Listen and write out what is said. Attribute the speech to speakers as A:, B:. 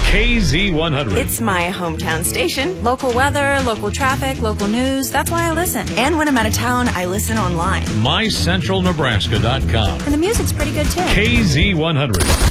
A: KZ100.
B: It's my hometown station.
C: Local weather, local traffic, local news. That's why I listen.
B: And when I'm out of town, I listen online.
A: MyCentralNebraska.com.
C: And the music's pretty good, too.
A: KZ100.